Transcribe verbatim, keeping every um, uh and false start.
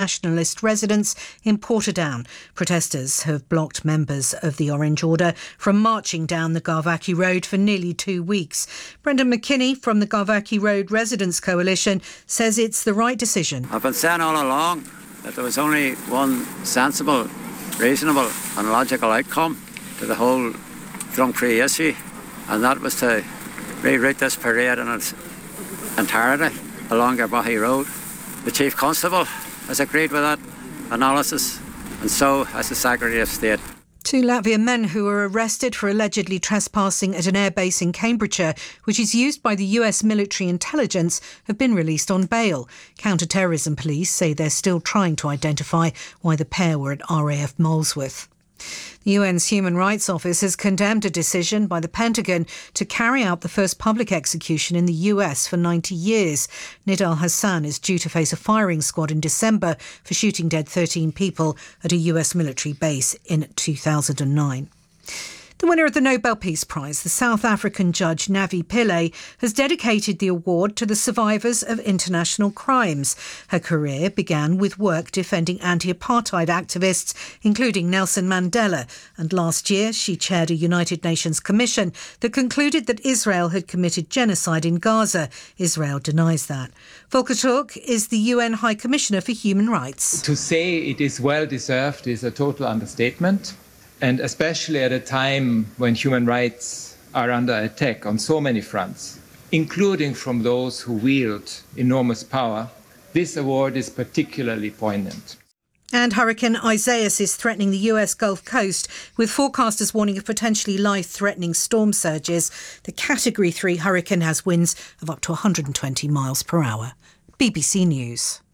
nationalist residence in Portadown. Protesters have blocked members of the Orange Order from marching down the Garvaki Road for nearly two weeks. Brendan McKinney from the Garvaki Road Residents Coalition says it's the right decision. I've been saying all along that there was only one sensible, reasonable and logical outcome to the whole Drum Cree issue, and that was to reroute this parade in its entirety along Garvaki Road. The Chief Constable has agreed with that analysis, and so has the Secretary of State. Two Latvian men who were arrested for allegedly trespassing at an airbase in Cambridgeshire, which is used by the U S military intelligence, have been released on bail. Counter-terrorism police say they're still trying to identify why the pair were at R A F Molesworth. The U N's Human Rights Office has condemned a decision by the Pentagon to carry out the first public execution in the U S for ninety years. Nidal Hassan is due to face a firing squad in December for shooting dead thirteen people at a U S military base in two thousand nine. The winner of the Nobel Peace Prize, the South African judge Navi Pillay, has dedicated the award to the survivors of international crimes. Her career began with work defending anti-apartheid activists, including Nelson Mandela, and last year she chaired a United Nations commission that concluded that Israel had committed genocide in Gaza. Israel denies that. Volker Turk is the U N High Commissioner for Human Rights. To say it is well deserved is a total understatement. And especially at a time when human rights are under attack on so many fronts, including from those who wield enormous power, this award is particularly poignant. And Hurricane Isaias is threatening the U S Gulf Coast, with forecasters warning of potentially life-threatening storm surges. The Category three hurricane has winds of up to one hundred twenty miles per hour. B B C News.